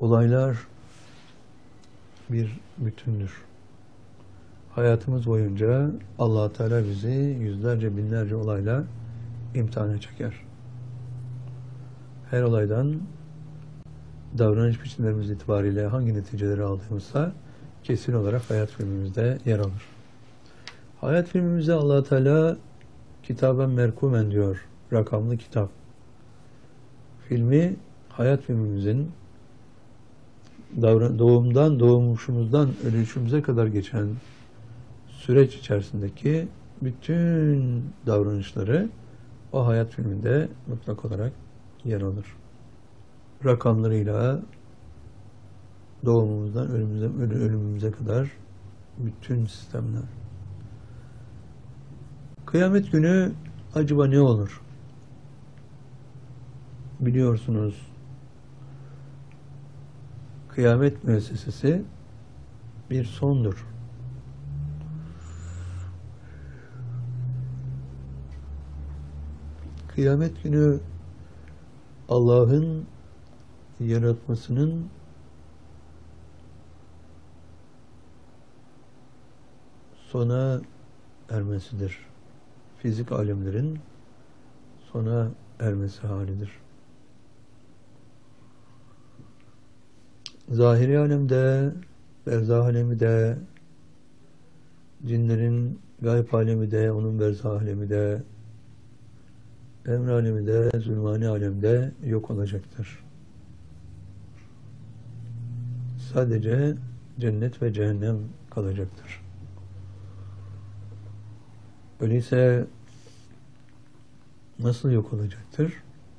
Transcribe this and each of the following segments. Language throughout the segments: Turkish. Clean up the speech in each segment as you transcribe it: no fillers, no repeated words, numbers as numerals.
Olaylar bir bütündür. Hayatımız boyunca Allah Teala bizi yüzlerce, binlerce olayla imtihana çeker. Her olaydan davranış biçimlerimiz itibariyle hangi neticeleri aldığımızsa kesin olarak hayat filmimizde yer alır. Hayat filmimizde Allah Teala kitaben merkumen diyor. Rakamlı kitap. Filmi hayat filmimizin doğumumuzdan ölüşümüze kadar geçen süreç içerisindeki bütün davranışları o hayat filminde mutlak olarak yer alır. Rakamlarıyla doğumumuzdan ölümümüze kadar bütün sistemler. Kıyamet günü acaba ne olur? Biliyorsunuz, kıyamet müessesesi bir sondur. Kıyamet günü Allah'ın yaratmasının sona ermesidir. Fizik alemlerin sona ermesi halidir. Zahiri alemde, berzah alemi de, cinlerin gayb alemi de, onun berzah alemi de, emr alemi de, zulmani alemde yok olacaktır. Sadece cennet ve cehennem kalacaktır. Öyleyse nasıl yok olacaktır?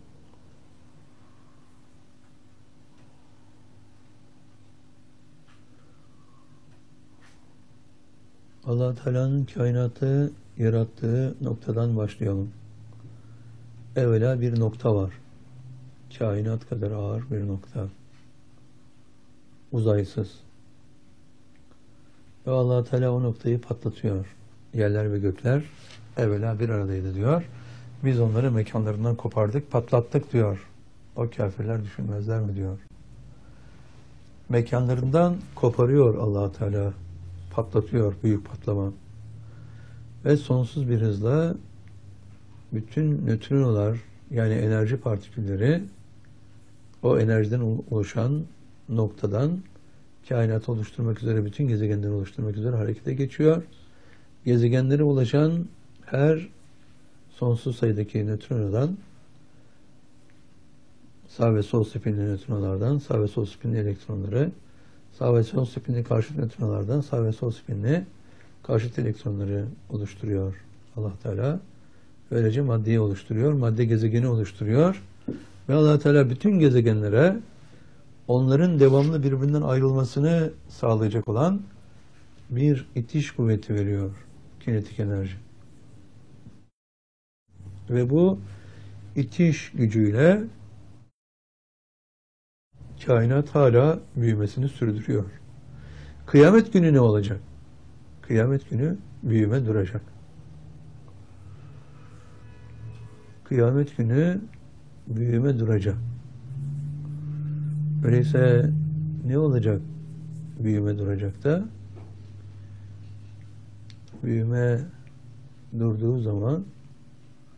Allah Teala'nın kainatı yarattığı noktadan başlayalım. Evvela bir nokta var. Kainat kadar ağır bir nokta. Uzaysız. Ve Allah Teala o noktayı patlatıyor. Yerler ve gökler evvela bir aradaydı diyor. Biz onları mekanlarından kopardık, patlattık diyor. O kafirler düşünmezler mi diyor. Mekanlarından koparıyor Allah Teala. Patlatıyor, büyük patlama. Ve sonsuz bir hızla bütün nötrinolar, yani enerji partikülleri o enerjiden oluşan noktadan kainatı oluşturmak üzere, bütün gezegenleri oluşturmak üzere harekete geçiyor. Gezegenlere ulaşan her sonsuz sayıdaki nötrinodan, sağ ve sol spinli nötrinolardan, sağ ve sol spinli elektronları, sağ ve sol spinli karşıt nötrinolardan, sağ ve sol spinli karşıt elektronları oluşturuyor Allah Teala. Böylece maddeyi oluşturuyor, madde gezegeni oluşturuyor ve Allah Teala bütün gezegenlere onların devamlı birbirinden ayrılmasını sağlayacak olan bir itiş kuvveti veriyor, kinetik enerji. Ve bu itiş gücüyle kainat hala büyümesini sürdürüyor. Kıyamet günü ne olacak? Kıyamet günü büyüme duracak. Kıyamet günü büyüme duracak. Öyleyse ne olacak büyüme duracak da? Büyüme durduğu zaman